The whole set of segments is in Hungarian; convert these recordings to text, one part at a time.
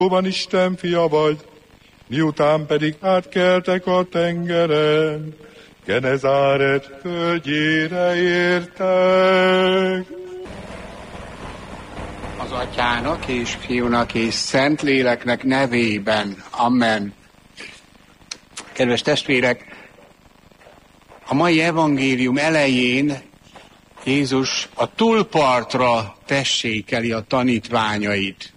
Van Isten fia vagy, miután pedig átkeltek a tengeren, Genezáret földjére értek. Az Atyának és Fiúnak és Szentléleknek nevében. Amen. Kedves testvérek, a mai evangélium elején Jézus a túlpartra tessékeli a tanítványait.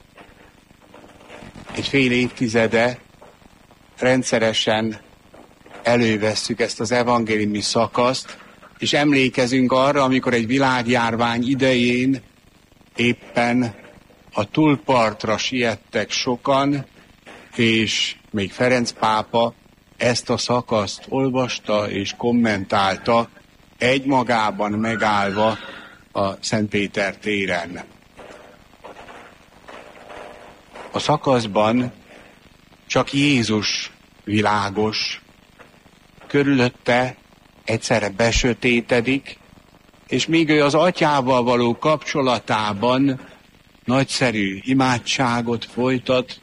Egy fél évtizede rendszeresen elővesszük ezt az evangéliumi szakaszt, és emlékezünk arra, amikor egy világjárvány idején éppen a túlpartra siettek sokan, és még Ferenc pápa ezt a szakaszt olvasta és kommentálta, egymagában megállva a Szent Péter téren. A szakaszban csak Jézus világos, körülötte egyszerre besötétedik, és míg ő az Atyával való kapcsolatában nagyszerű imádságot folytat,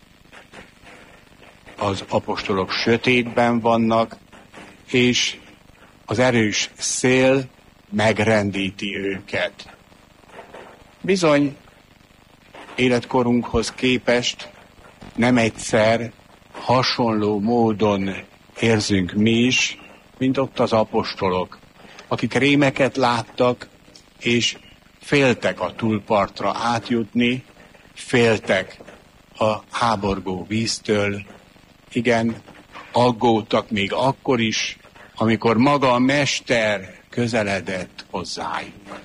az apostolok sötétben vannak, és az erős szél megrendíti őket. Bizony, életkorunkhoz képest nem egyszer hasonló módon érzünk mi is, mint ott az apostolok, akik rémeket láttak, és féltek a túlpartra átjutni, féltek a háborgó víztől, igen, aggódtak még akkor is, amikor maga a Mester közeledett hozzájuk.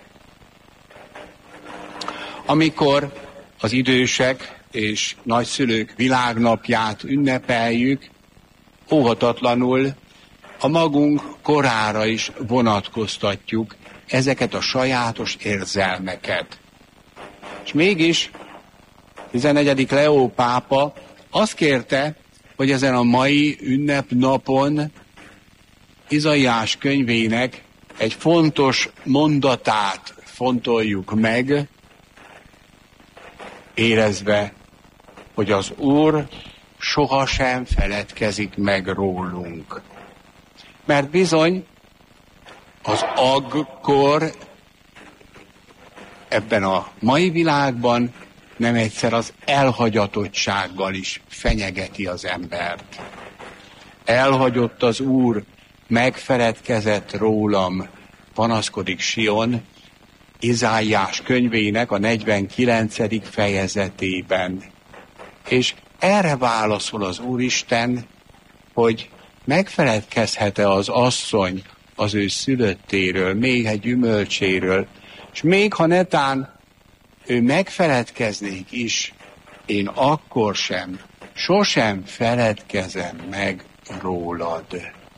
Amikor az idősek és nagyszülők világnapját ünnepeljük, óhatatlanul a magunk korára is vonatkoztatjuk ezeket a sajátos érzelmeket. És mégis 14. Leó pápa azt kérte, hogy ezen a mai ünnepnapon Izaiás könyvének egy fontos mondatát fontoljuk meg, érezve, hogy az Úr sohasem feledkezik meg rólunk. Mert bizony az agkor ebben a mai világban nem egyszer az elhagyatottsággal is fenyegeti az embert. Elhagyott az Úr, megfeledkezett rólam, panaszkodik Sion, Izáiás könyvének a 49. fejezetében. És erre válaszol az Úristen, hogy megfeledkezhet-e az asszony az ő szülöttéről, még egy gyümölcséről, és még ha netán ő megfeledkeznék is, én akkor sem, sosem feledkezem meg rólad.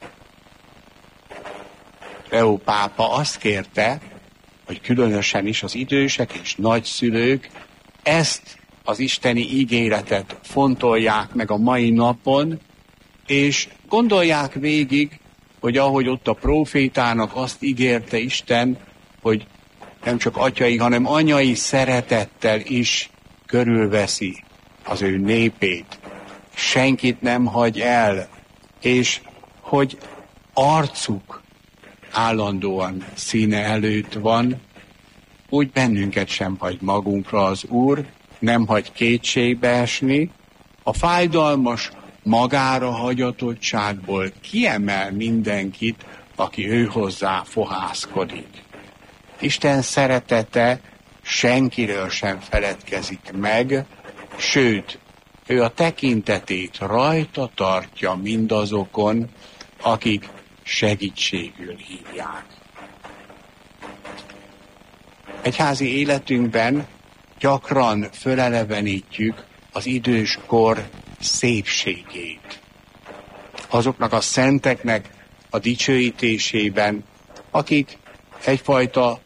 Leó pápa azt kérte, hogy különösen is az idősek és nagyszülők ezt az isteni ígéretet fontolják meg a mai napon, és gondolják végig, hogy ahogy ott a prófétának azt ígérte Isten, hogy nem csak atyai, hanem anyai szeretettel is körülveszi az ő népét. Senkit nem hagy el, és hogy arcuk állandóan színe előtt van, úgy bennünket sem hagy magunkra az Úr, nem hagy kétségbe esni, a fájdalmas magára hagyatottságból kiemel mindenkit, aki ő hozzá fohászkodik. Isten szeretete senkiről sem feledkezik meg, sőt, ő a tekintetét rajta tartja mindazokon, akik segítségül hívják. Egyházi életünkben gyakran fölelevenítjük az időskor szépségét. Azoknak a szenteknek a dicsőítésében, akik egyfajta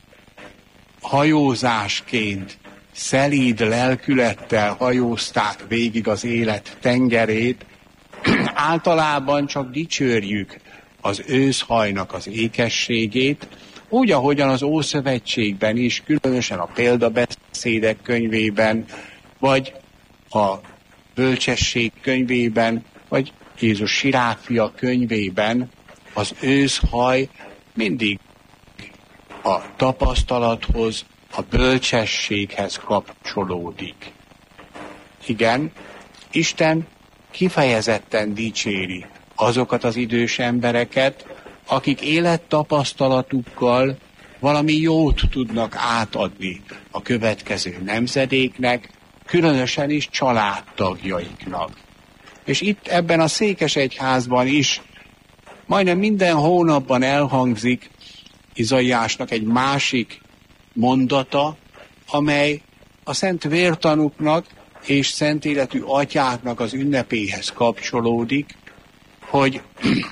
hajózásként, szelíd lelkülettel hajózták végig az élet tengerét, általában csak dicsőrjük az őszhajnak az ékességét, úgy, ahogyan az Ószövetségben is, különösen a példabeszédek könyvében, vagy a Bölcsesség könyvében, vagy Jézus Sirákfia könyvében az őszhaj mindig a tapasztalathoz, a bölcsességhez kapcsolódik. Igen, Isten kifejezetten dicséri azokat az idős embereket, akik élettapasztalatukkal valami jót tudnak átadni a következő nemzedéknek, különösen is családtagjaiknak. És itt ebben a székesegyházban is majdnem minden hónapban elhangzik Izaiásnak egy másik mondata, amely a szent vértanúknak és szent életű atyáknak az ünnepéhez kapcsolódik, hogy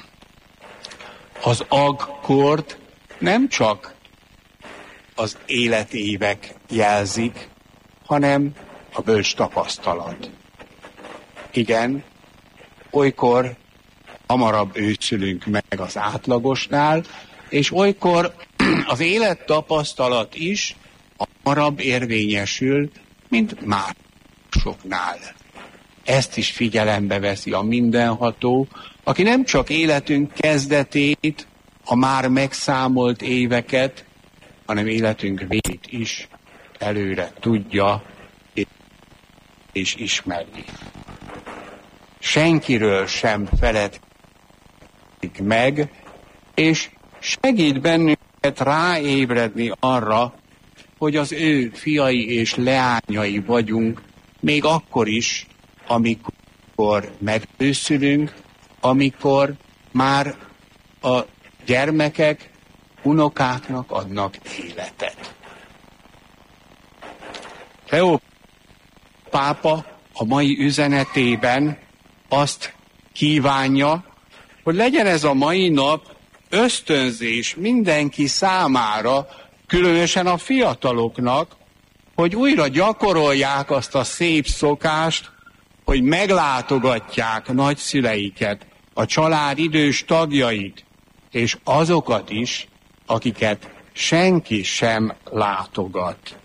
az agkort nem csak az életévek jelzik, hanem a bölcs tapasztalat. Igen, olykor hamarabb őszülünk meg az átlagosnál, és olykor az élettapasztalat is hamarabb érvényesül, mint másoknál. Ezt is figyelembe veszi a mindenható, aki nem csak életünk kezdetét, a már megszámolt éveket, hanem életünk végét is előre tudja és ismeri. Senkiről sem feledkezik meg, és segít bennünket ráébredni arra, hogy az ő fiai és leányai vagyunk, még akkor is, amikor megőszülünk, amikor már a gyermekek unokáknak adnak életet. Leó pápa a mai üzenetében azt kívánja, hogy legyen ez a mai nap ösztönzés mindenki számára, különösen a fiataloknak, hogy újra gyakorolják azt a szép szokást, hogy meglátogatják nagyszüleiket, a család idős tagjait, és azokat is, akiket senki sem látogat.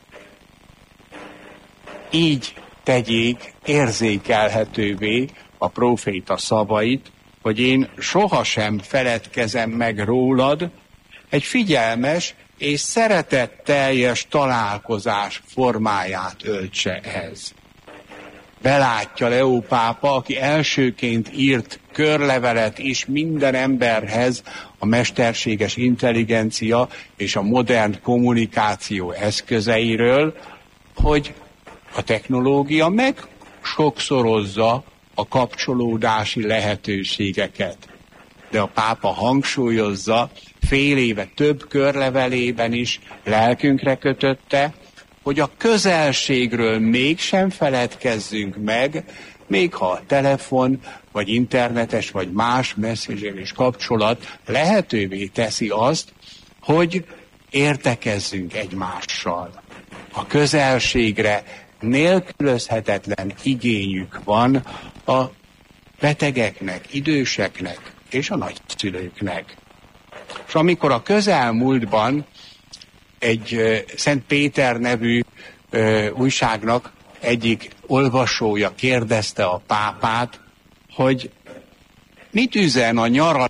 Így tegyék érzékelhetővé a próféta szavait, hogy én sohasem feledkezem meg rólad, egy figyelmes és szeretetteljes találkozás formáját öltse ez. Belátja Leó pápa, aki elsőként írt körlevelet is minden emberhez a mesterséges intelligencia és a modern kommunikáció eszközeiről, hogy a technológia megsokszorozza a kapcsolódási lehetőségeket. De a pápa hangsúlyozza, fél éve több körlevelében is lelkünkre kötötte, hogy a közelségről mégsem feledkezzünk meg, még ha a telefon, vagy internetes, vagy más messzengeres kapcsolat lehetővé teszi azt, hogy értekezzünk egymással. A közelségre nélkülözhetetlen igényük van a betegeknek, időseknek és a nagyszülőknek. És amikor a közelmúltban egy Szent Péter nevű újságnak egyik olvasója kérdezte a pápát, hogy mit üzen a nyaralás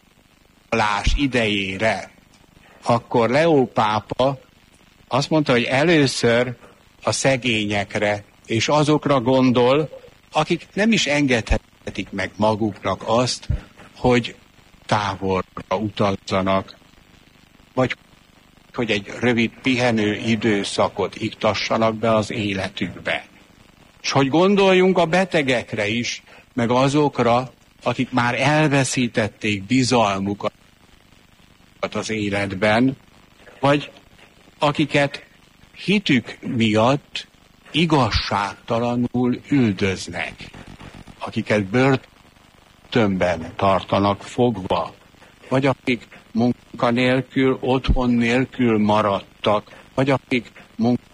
idejére, akkor Leó pápa azt mondta, hogy először a szegényekre és azokra gondol, akik nem is engedhetik meg maguknak azt, hogy távolra utazzanak, vagy hogy egy rövid pihenő időszakot iktassanak be az életükbe. És hogy gondoljunk a betegekre is, meg azokra, akik már elveszítették bizalmukat az életben, vagy akiket hitük miatt igazságtalanul üldöznek, akiket börtönben tartanak fogva, vagy akik munkanélkül, otthon nélkül maradtak, vagy akik